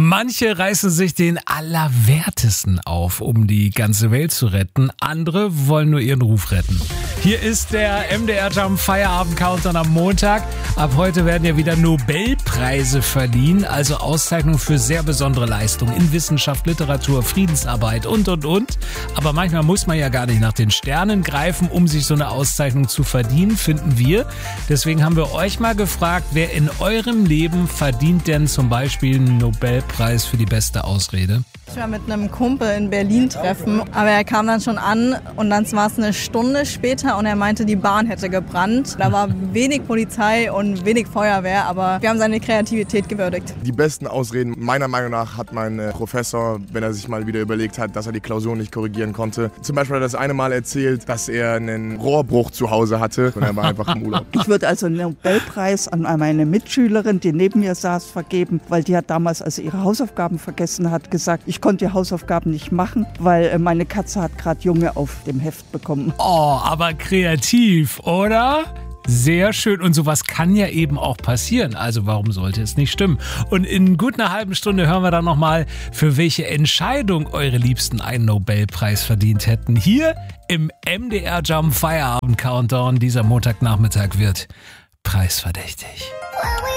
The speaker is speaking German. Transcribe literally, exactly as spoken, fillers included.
Manche reißen sich den Allerwertesten auf, um die ganze Welt zu retten. Andere wollen nur ihren Ruf retten. Hier ist der M D R Jump Feierabend Countdown am Montag. Ab heute werden ja wieder Nobelpreise verliehen, also Auszeichnungen für sehr besondere Leistungen in Wissenschaft, Literatur, Friedensarbeit und, und, und. Aber manchmal muss man ja gar nicht nach den Sternen greifen, um sich so eine Auszeichnung zu verdienen, finden wir. Deswegen haben wir euch mal gefragt, wer in eurem Leben verdient denn zum Beispiel einen Nobelpreis für die beste Ausrede? Ich war mit einem Kumpel in Berlin treffen, aber er kam dann schon an und dann war es eine Stunde später und er meinte, die Bahn hätte gebrannt. Da war wenig Polizei und wenig Feuerwehr, aber wir haben seine Kreativität gewürdigt. Die besten Ausreden meiner Meinung nach hat mein Professor, wenn er sich mal wieder überlegt hat, dass er die Klausur nicht korrigieren konnte. Zum Beispiel hat er das eine Mal erzählt, dass er einen Rohrbruch zu Hause hatte und er war einfach im Urlaub. Ich würde also einen Nobelpreis an meine Mitschülerin, die neben mir saß, vergeben, weil die hat damals, als sie ihre Hausaufgaben vergessen hat, gesagt, ich konnte die Hausaufgaben nicht machen, weil meine Katze hat gerade Junge auf dem Heft bekommen. Oh, aber kreativ, oder? Sehr schön. Und sowas kann ja eben auch passieren. Also warum sollte es nicht stimmen? Und in gut einer halben Stunde hören wir dann nochmal, für welche Entscheidung eure Liebsten einen Nobelpreis verdient hätten. Hier im M D R Jump Feierabend Countdown. Dieser Montagnachmittag wird preisverdächtig.